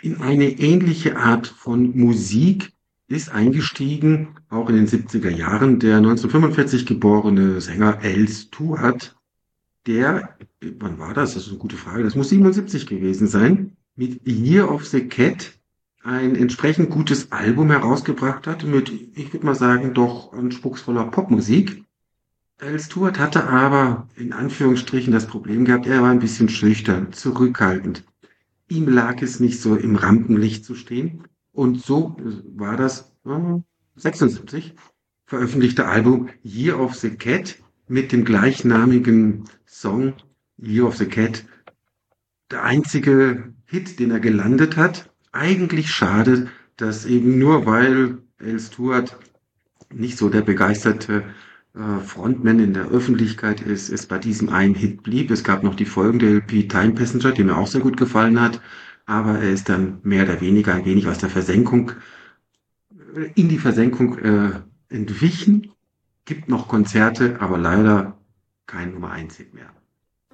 in eine ähnliche Art von Musik ist eingestiegen, auch in den 70er Jahren, der 1945 geborene Sänger Al Stewart, der, wann war das? Das ist eine gute Frage. Das muss 77 gewesen sein, mit Year of the Cat ein entsprechend gutes Album herausgebracht hat mit, ich würde mal sagen, doch anspruchsvoller Popmusik. Al Stewart hatte aber in Anführungsstrichen das Problem gehabt, er war ein bisschen schüchtern, zurückhaltend. Ihm lag es nicht so im Rampenlicht zu stehen. Und so war das 76 veröffentlichte Album Year of the Cat mit dem gleichnamigen Song Year of the Cat. Der einzige Hit, den er gelandet hat. Eigentlich schade, dass eben nur weil Al Stewart nicht so der begeisterte Frontman in der Öffentlichkeit ist, es bei diesem einen Hit blieb. Es gab noch die folgende LP Time Passenger, die mir auch sehr gut gefallen hat, aber er ist dann mehr oder weniger ein wenig aus der Versenkung, in die Versenkung entwichen. Gibt noch Konzerte, aber leider kein Nummer 1 Hit mehr.